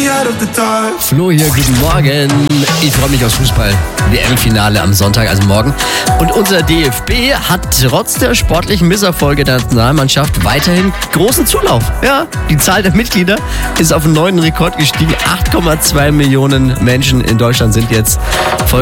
Flo hier, guten Morgen. Ich freue mich aufs Fußball. WM-Finale am Sonntag, also morgen. Und unser DFB hat trotz der sportlichen Misserfolge der Nationalmannschaft weiterhin großen Zulauf. Ja, die Zahl der Mitglieder ist auf einen neuen Rekord gestiegen. 8,2 Millionen Menschen in Deutschland sind jetzt voll